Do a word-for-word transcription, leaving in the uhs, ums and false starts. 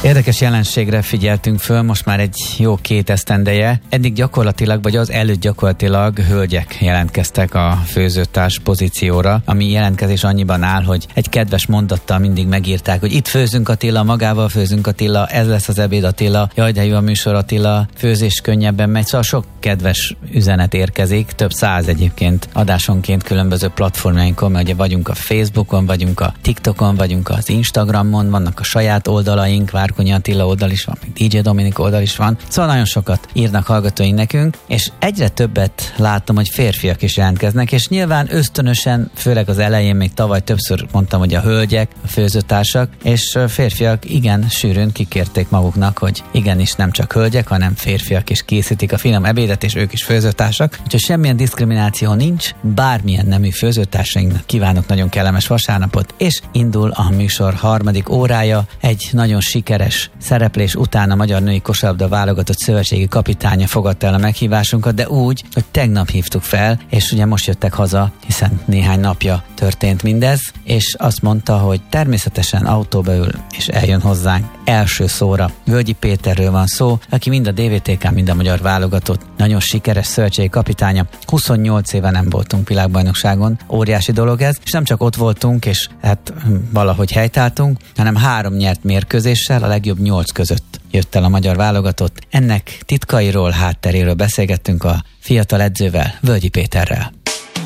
Érdekes jelenségre figyeltünk föl most már egy jó két esztendeje. Eddig gyakorlatilag, vagy az előtt gyakorlatilag hölgyek jelentkeztek a főzőtárs pozícióra, ami jelentkezés annyiban áll, hogy egy kedves mondattal mindig megírták, hogy itt főzünk Attila, magával főzünk Attila, ez lesz az ebéd Attila, jaj de jó a műsor Attila, főzés könnyebben megy, szóval sok kedves üzenet érkezik, több száz egyébként adásonként különböző platformjainkon, mert ugye vagyunk a Facebookon, vagyunk a TikTokon, vagyunk az Instagramon, vannak a saját oldalaink, Várkonyi Attila oldal is van, meg dé dzsé Dominik oldal is van, szóval nagyon sokat írnak hallgatóink nekünk, és egyre többet látom, hogy férfiak is jelentkeznek, és nyilván ösztönösen, főleg az elején, még tavaly többször mondtam, hogy a hölgyek, a főzőtársak, és férfiak igen sűrűn kikérték maguknak, hogy igenis nem csak hölgyek, hanem férfiak is készítik a finom ebédet, és ők is főzőtársak. Úgyhogy semmilyen diszkrimináció nincs, bármilyen nemű főzőtársainknak kívánok nagyon kellemes vasárnapot, és indul a műsor harmadik órája, egy nagyon sikeres szereplés után a Magyar Női Kosárlabda Válogatott szövetségi kapitánya fogadta el a meghívásunkat, de úgy, hogy tegnap hívtuk fel, és ugye most jöttek haza, hiszen néhány napja történt mindez, és azt mondta, hogy természetesen autóba ül, és eljön hozzánk első szóra. Völgyi Péterről van szó, aki mind a dé vé té ká, mind a Magyar Válogatott nagyon sikeres szövetségi kapitánya. huszonnyolc éve nem voltunk világbajnokságon, óriási dolog ez, és nem csak ott voltunk, és hát valahogy helytáltunk, hanem három nyert mérkőzéssel, a legjobb nyolc között jött el a magyar válogatott. Ennek titkairól, hátteréről beszélgettünk a fiatal edzővel, Völgyi Péterrel.